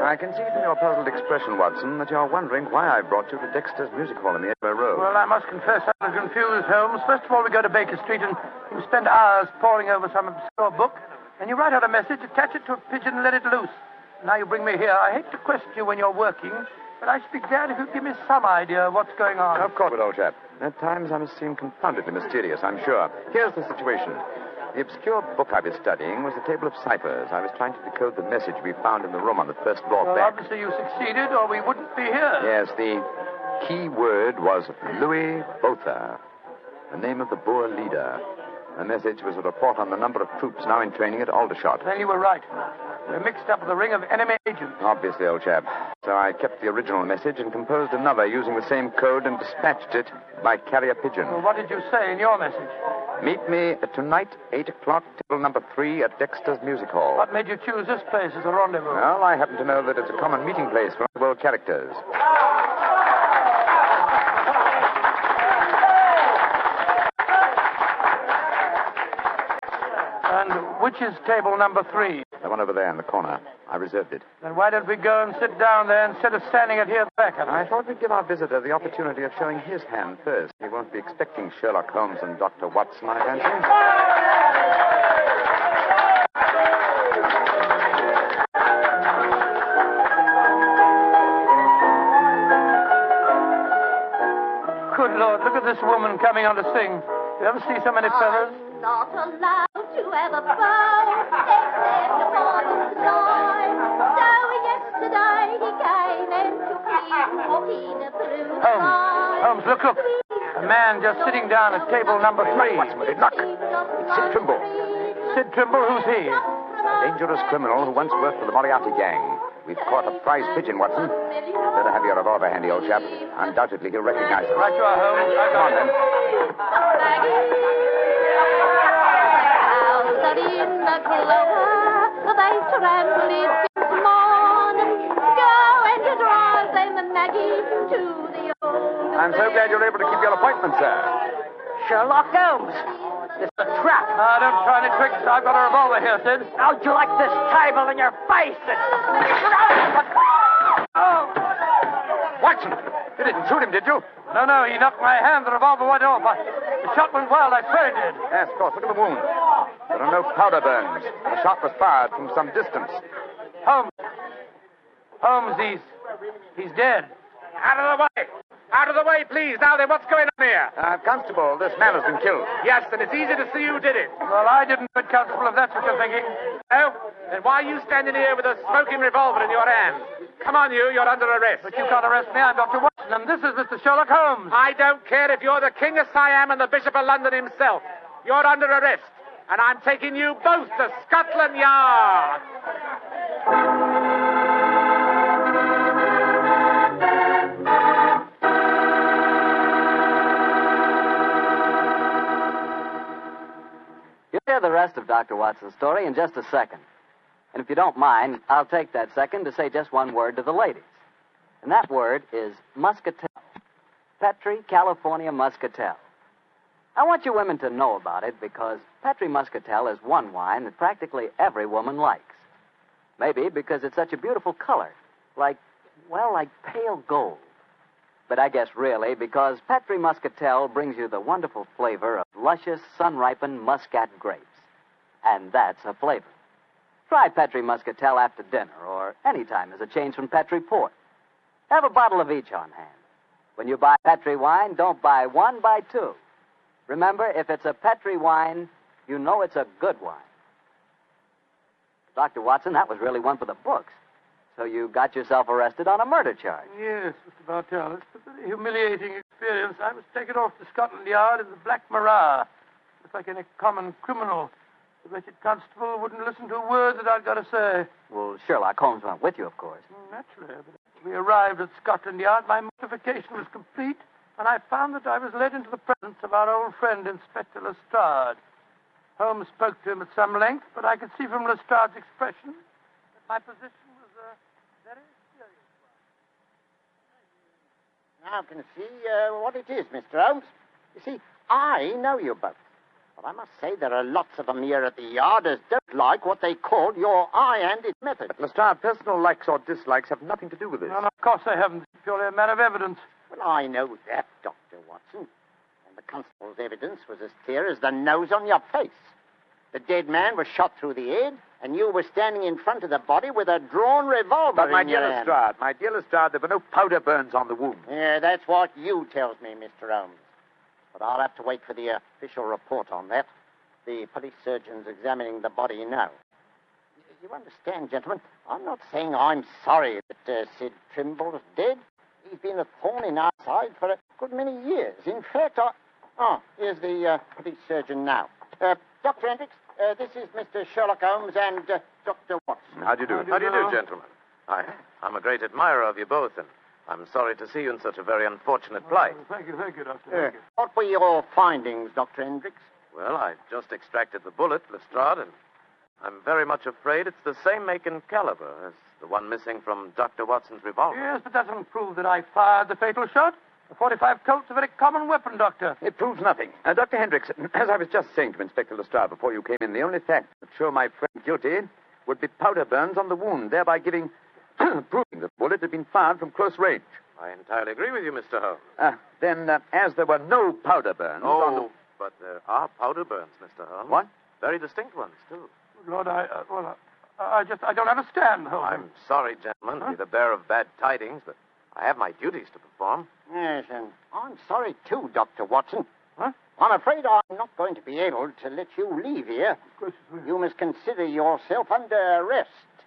I can see from your puzzled expression, Watson, that you're wondering why I brought you to Dexter's Music Hall in the Edinburgh Road. Well, I must confess I'm confused, Holmes. First of all, we go to Baker Street and you spend hours poring over some obscure book, and you write out a message, attach it to a pigeon, and let it loose. Now you bring me here. I hate to question you when you're working, but I should be glad if you'd give me some idea of what's going on. Of course, old chap. At times I must seem confoundedly mysterious, I'm sure. Here's the situation. The obscure book I was studying was the table of ciphers. I was trying to decode the message we found in the room on the first floor Well, back. obviously you succeeded, or we wouldn't be here. Yes, the key word was Louis Botha, the name of the Boer leader. The message was a report on the number of troops now in training at Aldershot. Then you were right. We're mixed up with a ring of enemy agents. Obviously, old chap. So I kept the original message and composed another using the same code and dispatched it by carrier pigeon. Well, what did you say in your message? Meet me tonight, 8 o'clock, table number 3 at Dexter's Music Hall. What made you choose this place as a rendezvous? Well, I happen to know that it's a common meeting place for world characters. And which is table number 3? The one over there in the corner. I reserved it. Then why don't we go and sit down there instead of standing at here back of I us? thought we'd give our visitor the opportunity of showing his hand first. He won't be expecting Sherlock Holmes and Dr. Watson, I fancy. Good Lord, look at this woman coming on to sing. You ever see so many feathers? I'm not allowed to have a bow, except upon the sky. So yesterday he came and took me walking through the sky. Holmes, look. A man just sitting down at table number 3. Watson, will it knock? It's Sid Trimble. Sid Trimble, who's he? A dangerous criminal who once worked for the Moriarty gang. We've caught a prize pigeon, Watson. Better have your revolver handy, old chap. Undoubtedly he'll recognize us. Right you are, Holmes. I Come on, got then. Out in the clover, they trample it since morning. Go and drive them, Maggie, to the old. I'm so glad you're able to keep your appointment, sir. Sherlock Holmes. This is a trap. Don't try any tricks. I've got a revolver here, Sid. How'd you like this table in your face? Watson, you didn't shoot him, did you? No, he knocked my hand. The revolver went off. The shot went wild. I swear it did. Yes, of course. Look at the wound. There are no powder burns. The shot was fired from some distance. Holmes, he's dead. Out of the way! Out of the way, please. Now then, what's going on here? Constable, this man has been killed. Yes, and it's easy to see who did it. Well, I didn't, but Constable, if that's what you're thinking. No? Then why are you standing here with a smoking revolver in your hand? Come on, you're under arrest. But you can't arrest me. I'm Dr. Watson, and this is Mr. Sherlock Holmes. I don't care if you're the King of Siam and the Bishop of London himself. You're under arrest, and I'm taking you both to Scotland Yard. You'll hear the rest of Dr. Watson's story in just a second. And if you don't mind, I'll take that second to say just one word to the ladies. And that word is muscatel. Petri California Muscatel. I want you women to know about it because Petri Muscatel is one wine that practically every woman likes. Maybe because it's such a beautiful color, like pale gold. But I guess really because Petri Muscatel brings you the wonderful flavor of luscious, sun-ripened muscat grapes. And that's a flavor. Try Petri Muscatel after dinner or any time as a change from Petri port. Have a bottle of each on hand. When you buy Petri wine, don't buy one, buy two. Remember, if it's a Petri wine, you know it's a good wine. Dr. Watson, that was really one for the books. So you got yourself arrested on a murder charge. Yes, Mr. Bartell. It's a very humiliating experience. I was taken off to Scotland Yard in the Black Marat. Just like any common criminal. The wretched constable wouldn't listen to a word that I'd got to say. Well, Sherlock Holmes went with you, of course. Naturally. But we arrived at Scotland Yard. My mortification was complete, and I found that I was led into the presence of our old friend, Inspector Lestrade. Holmes spoke to him at some length, but I could see from Lestrade's expression that my position was a very serious one. Now I can see what it is, Mr. Holmes. You see, I know you both. But I must say there are lots of them here at the yard as don't like what they call your high-handed method. But, Lestrade, personal likes or dislikes have nothing to do with this. No, of course they haven't. It's purely a matter of evidence. Well, I know that, Dr. Watson. And the constable's evidence was as clear as the nose on your face. The dead man was shot through the head, and you were standing in front of the body with a drawn revolver But, my in your dear hand. Lestrade, there were no powder burns on the wound. Yeah, that's what you tells me, Mr. Holmes. But I'll have to wait for the official report on that. The police surgeon's examining the body now. You understand, gentlemen, I'm not saying I'm sorry that Sid Trimble's dead. He's been a thorn in our side for a good many years. In fact, here's the police surgeon now. Dr. Hendricks, this is Mr. Sherlock Holmes and Dr. Watson. How do you do? How do you do, gentlemen? I'm a great admirer of you both, and I'm sorry to see you in such a very unfortunate plight. Thank you, Doctor. Thank you. What were your findings, Dr. Hendricks? Well, I just extracted the bullet, Lestrade, and I'm very much afraid it's the same make and caliber as the one missing from Dr. Watson's revolver. Yes, but that doesn't prove that I fired the fatal shot. A 45 Colt's a very common weapon, Doctor. It proves nothing. Dr. Hendricks, as I was just saying to Inspector Lestrade before you came in, the only fact that show my friend guilty would be powder burns on the wound, thereby proving that the bullet had been fired from close range. I entirely agree with you, Mr. Holmes. Then, as there were no powder burns on the... But there are powder burns, Mr. Holmes. What? Very distinct ones, too. Lord, I don't understand, Holmes. I'm sorry, gentlemen, to be the bearer of bad tidings, but I have my duties to perform. Yes, and I'm sorry, too, Dr. Watson. Huh? I'm afraid I'm not going to be able to let you leave here. Of course. You must consider yourself under arrest.